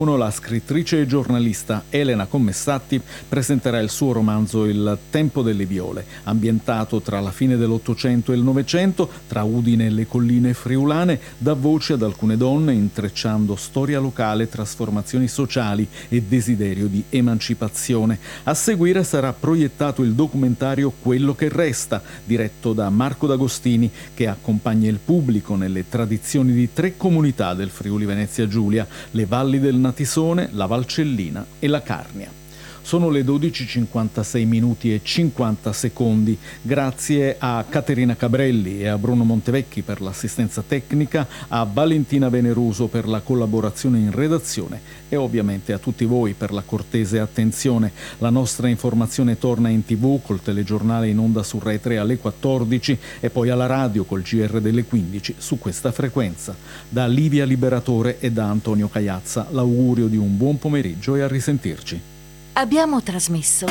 La scrittrice e giornalista Elena Commessatti presenterà il suo romanzo Il tempo delle viole, ambientato tra la fine dell'Ottocento e il Novecento, tra Udine e le colline friulane, dà voce ad alcune donne intrecciando storia locale, trasformazioni sociali e desiderio di emancipazione. A seguire sarà proiettato il documentario Quello che resta, diretto da Marco D'Agostini, che accompagna il pubblico nelle tradizioni di 3 comunità del Friuli Venezia Giulia, le valli del Natisone, la Valcellina e la Carnia. Sono le 12:56 minuti e 50 secondi. Grazie a Caterina Cabrelli e a Bruno Montevecchi per l'assistenza tecnica, a Valentina Veneruso per la collaborazione in redazione e ovviamente a tutti voi per la cortese attenzione. La nostra informazione torna in TV col telegiornale in onda su Rai 3 alle 14 e poi alla radio col GR delle 15 su questa frequenza. Da Livia Liberatore e da Antonio Cagliazza l'augurio di un buon pomeriggio e a risentirci. Abbiamo trasmesso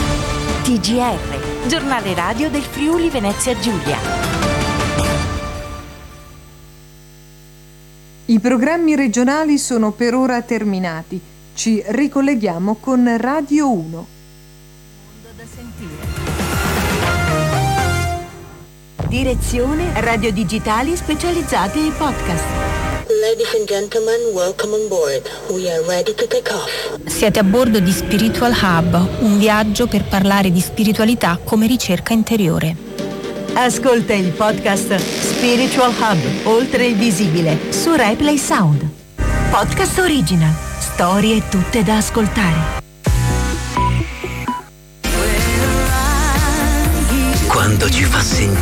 TGR, giornale radio del Friuli Venezia Giulia. I programmi regionali sono per ora terminati. Ci ricolleghiamo con Radio 1. Mondo da sentire. Direzione Radio Digitali specializzati ai podcast. Ladies and gentlemen, welcome on board. We are ready to take off. Siete a bordo di Spiritual Hub, un viaggio per parlare di spiritualità come ricerca interiore. Ascolta il podcast Spiritual Hub, oltre il visibile, su Replay Sound. Podcast original, storie tutte da ascoltare. Quando ci fa sentire